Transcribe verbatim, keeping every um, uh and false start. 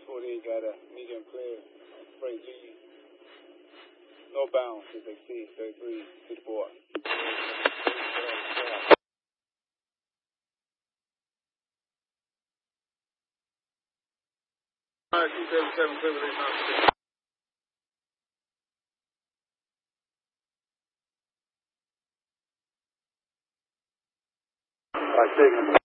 forty-eight got a medium clear. Freight G. Northbound, six X C, thirty-three, to the board. Alright, two seventy-seven, clear with eight nine. Alright, taking